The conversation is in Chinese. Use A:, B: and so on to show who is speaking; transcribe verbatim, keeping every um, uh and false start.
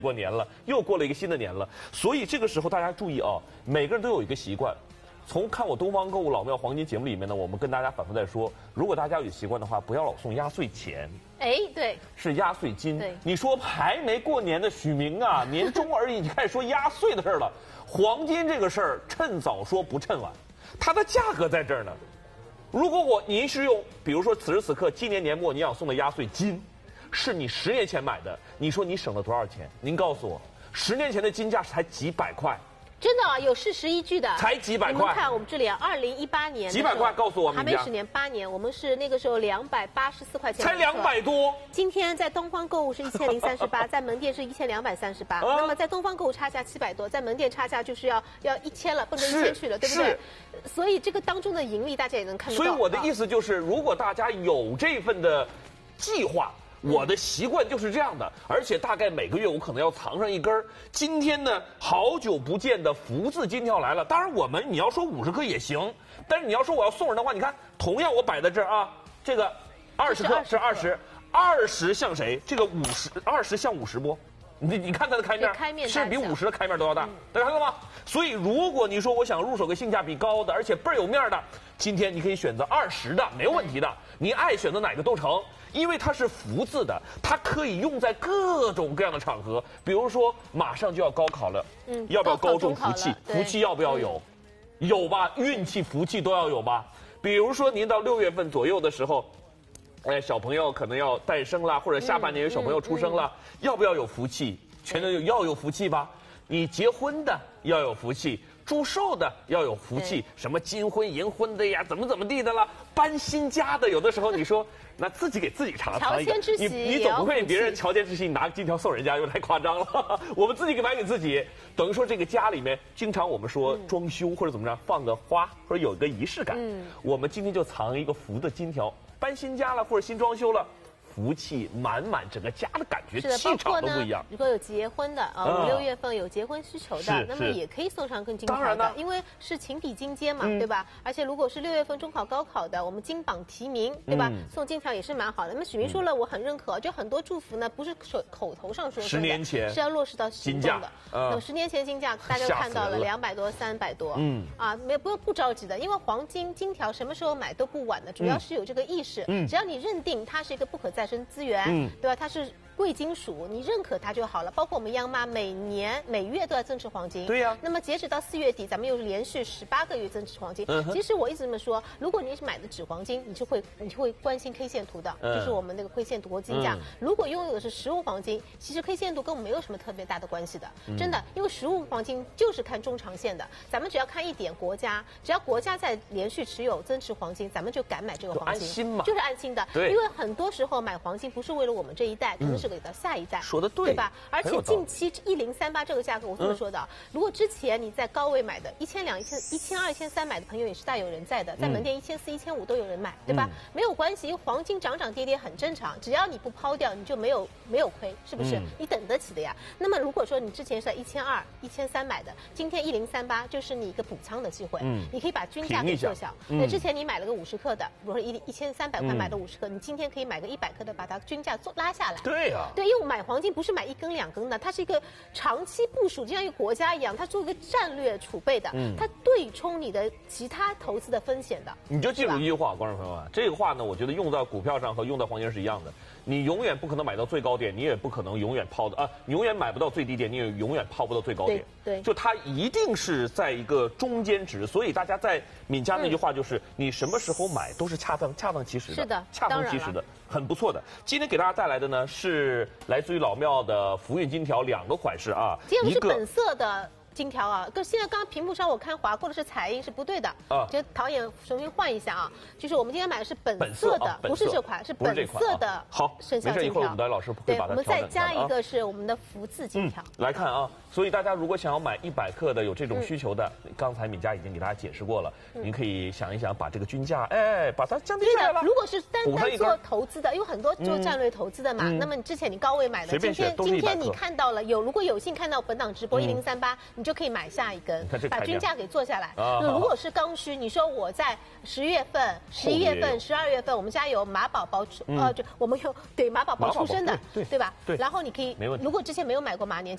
A: 过年了，又过了一个新的年了，所以这个时候大家注意啊，每个人都有一个习惯。从看我东方购物老庙黄金节目里面呢，我们跟大家反复在说，如果大家有习惯的话，不要老送压岁钱。
B: 哎，对，
A: 是压岁金。
B: 对，
A: 你说还没过年的许明啊，年终而已，你开始说压岁的事儿了。黄金这个事儿，趁早说不趁晚，它的价格在这儿呢。如果我您是用，比如说此时此刻今年年末你想送的压岁金，是你十年前买的，你说你省了多少钱？您告诉我，十年前的金价才几百块。
B: 真的啊，有事实依据的，
A: 才几百块。
B: 你们看我们这里啊，二零一八年
A: 几百块，告诉我
B: 还没十年，八年，我们是那个时候两百八十四块钱，
A: 才两百多。
B: 今天在东方购物是一千零三十八，在门店是一千两百三十八。那么在东方购物差价七百多，在门店差价就是要要一千了，奔着一千去了，对不对？所以这个当中的盈利大家也能看得到。
A: 所以我的意思就是，如果大家有这份的计划。我的习惯就是这样的，而且大概每个月我可能要藏上一根儿。今天呢，好久不见的福字金条来了。当然，我们你要说五十克也行，但是你要说我要送人的话，你看，同样我摆在这儿啊，这个二十克是二十，二十像谁？这个五十二十像五十不？你你看它的开面，
B: 开面
A: 是比五十的开面都要大，大家看到吗？所以如果你说我想入手个性价比高的，而且倍儿有面的，今天你可以选择二十的，没有问题的。你爱选择哪个都成，因为它是福字的，它可以用在各种各样的场合。比如说马上就要高考了，嗯，要不要高中福气？福气要不要有？有吧，运气、福气都要有吧。比如说您到六月份左右的时候。哎，小朋友可能要诞生啦，或者下半年有小朋友出生了，嗯嗯嗯、要不要有福气？全都要有福气吧。你结婚的要有福气，祝寿的要有福气，什么金婚银婚的呀，怎么怎么地的啦，搬新家的，有的时候你说那自己给自己尝尝一个，你你总不会别人乔迁之喜，你拿个金条送人家，又太夸张了。我们自己给买给自己，等于说这个家里面，经常我们说装修或者怎么着，放个花或者有一个仪式感，嗯、我们今天就藏一个福的金条。搬新家了或者新装修了，福气满满，整个家的感觉气场都不一样。
B: 如果有结婚的啊，五六月份有结婚需求的，那么也可以送上更金条的，因为是情比金坚嘛，对吧？而且如果是六月份中考、高考的，我们金榜题名，对吧？送金条也是蛮好的。那么许明说了，我很认可，就很多祝福呢，不是口口头上说，
A: 十年前
B: 是要落实到行动的。那么十年前金价大家看到了两百多、三百多，嗯啊，没不不着急的，因为黄金金条什么时候买都不晚的，主要是有这个意识，只要你认定它是一个不可再生资源，嗯，对吧？它是贵金属，你认可它就好了。包括我们央妈每年每月都要增持黄金，
A: 对呀、啊。
B: 那么截止到四月底，咱们又是连续十八个月增持黄金。嗯、其实我一直这么说，如果你是买的纸黄金，你就会你就会关心 K 线图的，嗯、就是我们那个 K 线图和金价。嗯、如果拥有的是实物黄金，其实 K 线图跟我们没有什么特别大的关系的，嗯、真的，因为实物黄金就是看中长线的。咱们只要看一点国家，只要国家在连续持有增持黄金，咱们就敢买这个黄金，
A: 安心嘛，
B: 就是安心的。
A: 对，
B: 因为很多时候买黄金不是为了我们这一代，可能是给到下一代。
A: 说的对，
B: 对吧？而且近期一零三八这个价格，我这么说的，嗯、如果之前你在高位买的，一千两、一千、一千二、一千三买的朋友也是大有人在的，在门店一千四、一千五都有人买，对吧？嗯、没有关系，因为黄金涨涨跌跌很正常，只要你不抛掉，你就没有没有亏，是不是？嗯、你等得起的呀。那么如果说你之前是在一千二、一千三买的，今天一零三八就是你一个补仓的机会，嗯，你可以把均价给做小。那、嗯、之前你买了个五十克的，比如说一一千三百块买的五十克，嗯、你今天可以买个一百克的，把它均价做拉下来。
A: 对呀、啊，
B: 对，因为买黄金不是买一根两根的，它是一个长期部署，就像一个国家一样，它做一个战略储备的，嗯、它对冲你的其他投资的风险的。
A: 你就记住一句话，观众朋友们，这个话呢，我觉得用在股票上和用在黄金是一样的。你永远不可能买到最高点，你也不可能永远抛的啊，你永远买不到最低点，你也永远抛不到最高点。
B: 对，对
A: 就它一定是在一个中间值，所以大家在敏家那句话就是，嗯、你什么时候买都是恰当恰当其时的，
B: 是的，
A: 恰当其时的，很不错的。今天给大家带来的呢是来自于老庙的福运金条两个款式啊，
B: 一个是本色的。金条啊，跟现在刚刚屏幕上我看划过的是彩印是不对的啊，就导演重新换一下啊，就是我们今天买的是本色的，不是这款，是本色的。
A: 好，
B: 生肖金条。
A: 一会儿我们导演老师会把它调整。
B: 对，我们再加一个是我们的福字金条。
A: 来看啊，所以大家如果想要买一百克的有这种需求的，刚才敏佳已经给大家解释过了，您可以想一想，把这个均价哎把它降低下来了。
B: 如果是单单做投资的，有很多做战略投资的嘛，那么你之前你高位买的，今天今天你看到了有，如果有幸看到本档直播一零三八，你就可以买下一个。把均价给做下来。如果是刚需，你说我在十月份、十一月份、十二月份，我们家有马宝宝，呃，就我们有对马宝宝出生的，对吧？对。然后你可以，如果之前没有买过马年。